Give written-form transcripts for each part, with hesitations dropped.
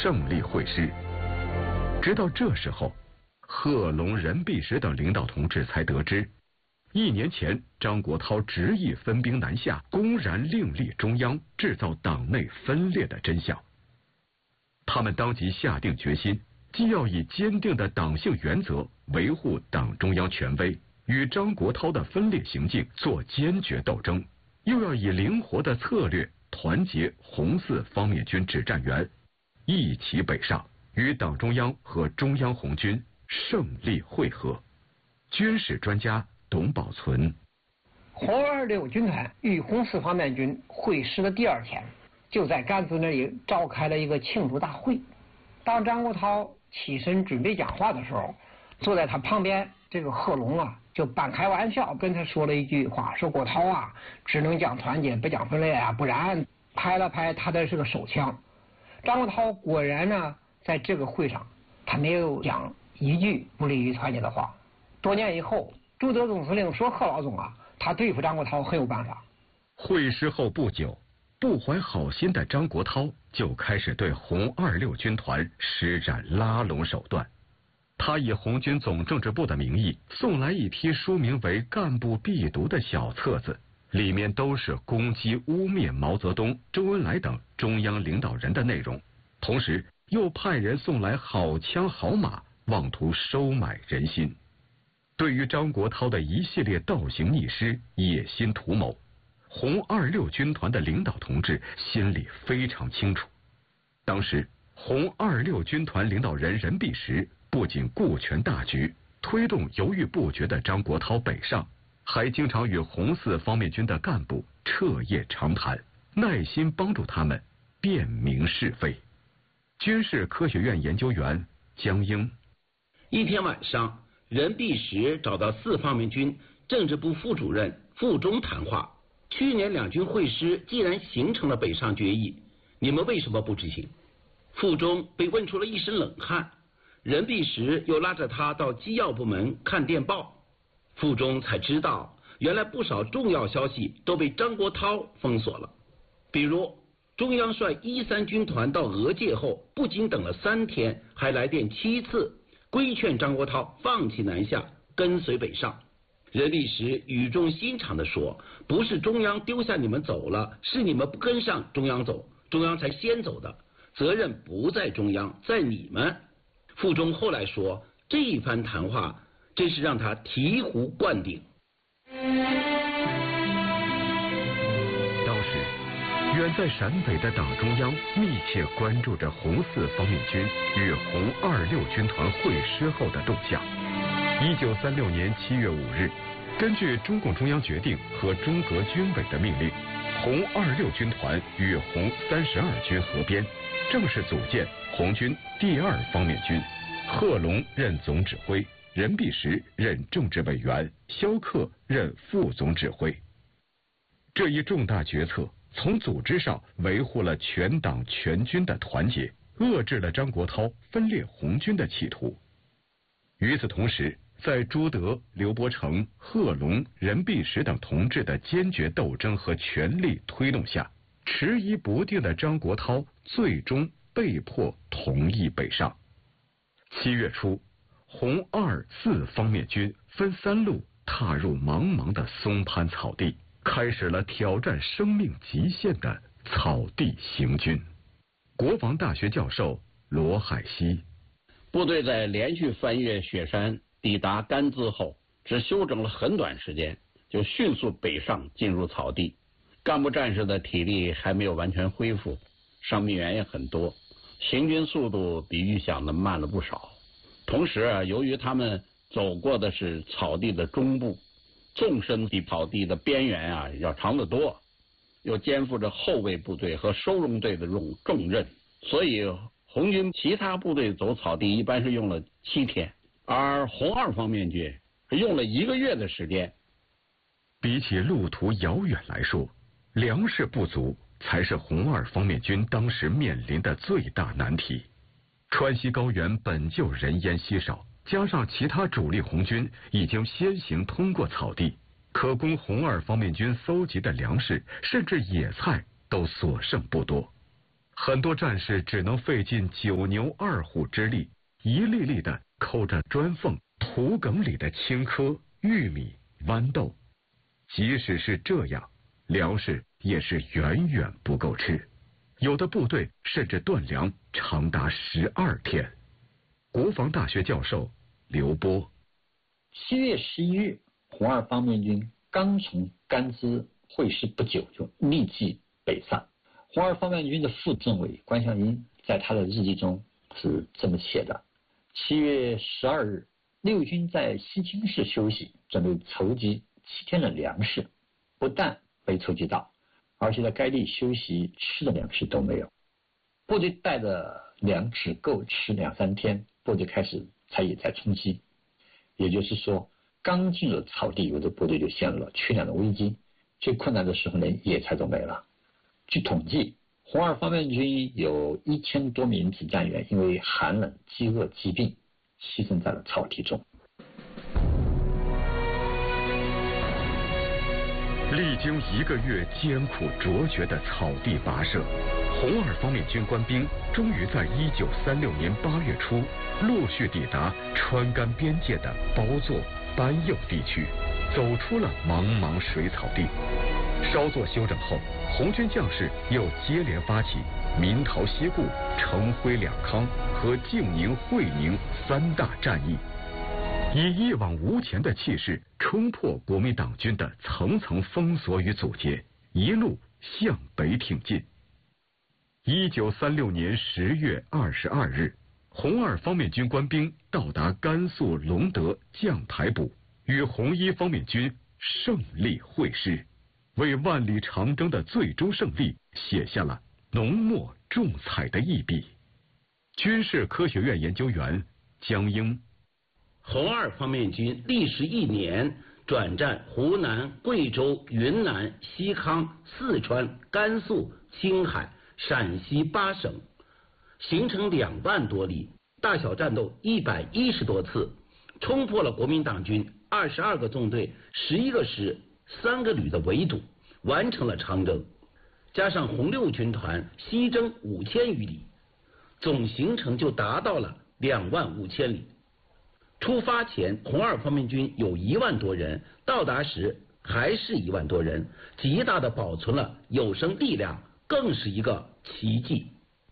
胜利会师。直到这时候，贺龙、任弼时等领导同志才得知，1年前张国焘执意分兵南下，公然另立中央，制造党内分裂的真相。他们当即下定决心，既要以坚定的党性原则维护党中央权威，与张国焘的分裂行径做坚决斗争，又要以灵活的策略团结红四方面军指战员，一起北上，与党中央和中央红军胜利会合。军事专家董宝存： 红26军团与红四方面军会师的第2天，就在甘孜那里召开了一个庆祝大会。当张国焘起身准备讲话的时候，坐在他旁边这个贺龙啊，就半开玩笑跟他说了一句话，说国焘啊，只能讲团结不讲分裂啊，不然拍了拍他的这个手枪。张国焘果然呢，在这个会上他没有讲一句不利于团结的话。多年以后，朱德总司令说贺老总啊，他对付张国焘很有办法。 会师后不久，不怀好心的张国焘就开始对红26军团施展拉拢手段。他以红军总政治部的名义送来一批书名为《干部必读》的小册子，里面都是攻击污蔑毛泽东、周恩来等中央领导人的内容，同时又派人送来好枪好马，妄图收买人心。对于张国焘的一系列倒行逆施、野心图谋，红26军团的领导同志心里非常清楚。当时红26军团领导人任弼时不仅顾全大局，推动犹豫不决的张国焘北上，还经常与红四方面军的干部彻夜长谈，耐心帮助他们辨明是非。军事科学院研究员江英： 一天晚上，任弼时找到四方面军政治部副主任傅忠谈话，去年2军会师既然形成了北上决议，你们为什么不执行？傅忠被问出了一身冷汗，任弼时又拉着他到机要部门看电报，傅忠才知道原来不少重要消息都被张国焘封锁了。比如中央率13军团到俄界后，不仅等了3天，还来电7次，规劝张国焘放弃南下，跟随北上。任弼时语重心长地说，不是中央丢下你们走了，是你们不跟上中央走，中央才先走的，责任不在中央，在你们。傅忠后来说，这一番谈话真是让他醍醐灌顶。 当时远在陕北的党中央密切关注着红四方面军与红26军团会师后的动向。1936年7月5日，根据中共中央决定和中革军委的命令，红26军团与红32军合编，正式组建红军第2方面军，贺龙任总指挥，任弼时任政治委员，萧克任副总指挥。这一重大决策从组织上维护了全党全军的团结，遏制了张国焘分裂红军的企图。与此同时，在朱德、刘伯承、贺龙、任弼时等同志的坚决斗争和全力推动下，迟疑不定的张国焘最终被迫同意北上。7月初，红2、4方面军分3路踏入茫茫的松潘草地，开始了挑战生命极限的草地行军。国防大学教授罗海西： 部队在连续翻越雪山抵达甘孜后，只休整了很短时间，就迅速北上进入草地。干部战士的体力还没有完全恢复，伤病员也很多，行军速度比预想的慢了不少。同时由于他们走过的是草地的中部，纵深比草地的边缘要长得多，又肩负着后卫部队和收容队的重任，所以红军其他部队走草地一般是用了7天，而红2方面军是用了1个月的时间。 比起路途遥远来说，粮食不足才是红2方面军当时面临的最大难题。川西高原本就人烟稀少，加上其他主力红军已经先行通过草地，可供红2方面军搜集的粮食甚至野菜都所剩不多。 很多战士只能费尽9牛2虎之力，一粒粒的抠着砖缝、土埂里的青稞、玉米、豌豆。即使是这样，粮食也是远远不够吃，有的部队甚至断粮长达12天。国防大学教授刘波 7月11日，红二方面军刚从甘孜会师不久，就立即北上。红二方面军的副政委关向英在他的日记中是这么写的：7月12日，六军在西青市休息，准备筹集7天的粮食，不但没筹集到，而且在该地休息吃的粮食都没有。部队带的粮只够吃2-3天，部队开始采野菜充饥。也就是说，刚进入草地，有的部队就陷入了缺粮的危机。最困难的时候，连野菜都没了。据统计，红二方面军有1000多名子战员因为寒冷、饥饿、疾病牺牲在了草地中。 历经1个月艰苦卓绝的草地跋涉，红二方面军官兵终于在1936年8月初陆续抵达川甘边界的包座、班右地区，走出了茫茫水草地。稍作休整后，红军将士又接连发起民逃西固、城辉两康和静宁、会宁3大战役，以一往无前的气势冲破国民党军的层层封锁与阻截，一路向北挺进。1936年10月22日，红二方面军官兵到达甘肃隆德将台堡，与红一方面军胜利会师，为万里长征的最终胜利写下了浓墨重彩的一笔。军事科学院研究员江英： 红二方面军历时1年，转战湖南、贵州、云南、西康、四川、甘肃、青海、陕西8省，行程2万多里，大小战斗110多次，冲破了国民党军22个纵队、11个师、3个旅的围堵，完成了长征。加上红六军团西征5000余里，总行程就达到了25000里。出发前，红二方面军有1万多人，到达时还是1万多人，极大的保存了有生力量，更是一个奇迹。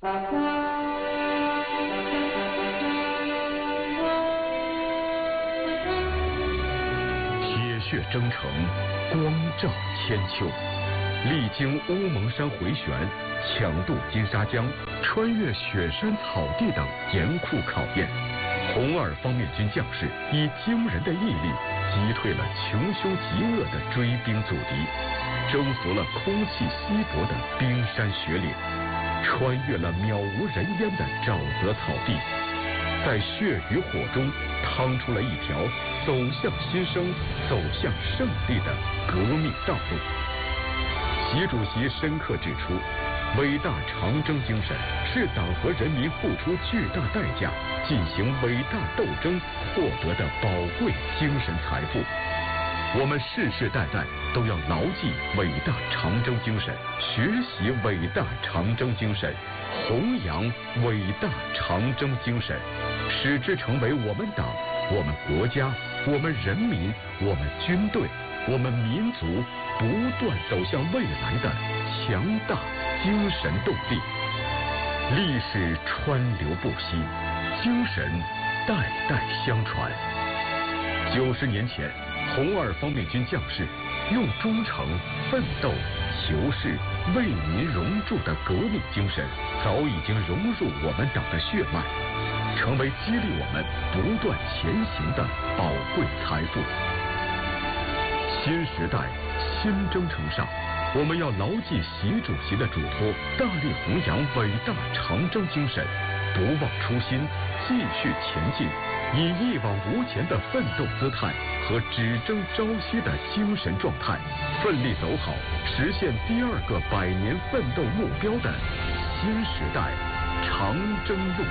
铁血征程，光照千秋，历经乌蒙山回旋、抢渡金沙江、穿越雪山草地等严酷考验，红二方面军将士以惊人的毅力击退了穷凶极恶的追兵阻敌，征服了空气稀薄的冰山雪岭，穿越了渺无人烟的沼泽草地，在血与火中趟出了一条走向新生、走向胜利的革命道路。习主席深刻指出，伟大长征精神是党和人民付出巨大代价进行伟大斗争获得的宝贵精神财富。我们世世代代都要牢记伟大长征精神，学习伟大长征精神，弘扬伟大长征精神，使之成为我们党、我们国家、我们人民、我们军队、我们民族不断走向未来的强大精神动力。历史川流不息，精神代代相传。90年前，红二方面军将士用忠诚、奋斗、求是、为民熔铸的革命精神，早已经融入我们党的血脉，成为激励我们不断前行的宝贵财富。新时代新征程上，我们要牢记习主席的嘱托，大力弘扬伟大长征精神，不忘初心，继续前进，以一往无前的奋斗姿态和只争朝夕的精神状态，奋力走好实现第2个100年奋斗目标的新时代长征路。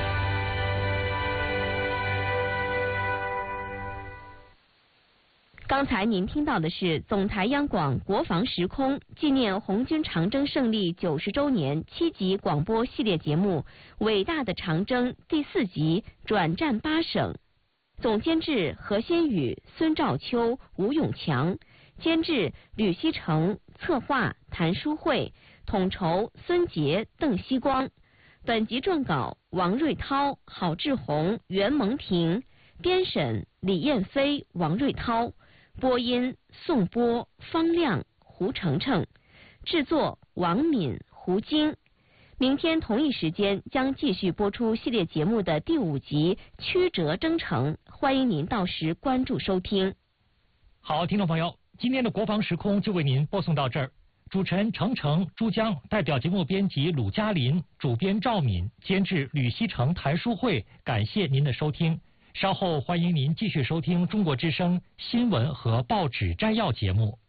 刚刚才您听到的是总台央广国防时空纪念红军长征胜利90周年7集广播系列节目《伟大的长征》第4集转战8省，总监制何先宇、孙兆秋、吴永强，监制吕锡成，策划谭书慧，统筹孙杰、邓锡光。本集撰稿王瑞涛、郝志红、袁蒙婷，编审李燕飞、王瑞涛，播音宋波、方亮、胡程程，制作王敏、胡晶。明天同一时间将继续播出系列节目的第5集《曲折征程》，欢迎您到时关注收听。 好，听众朋友，今天的国防时空就为您播送到这儿。主持人程程、朱江，代表节目编辑鲁嘉林，主编赵敏，监制吕锡成、谭书慧，感谢您的收听。稍后欢迎您继续收听中国之声新闻和报纸摘要节目。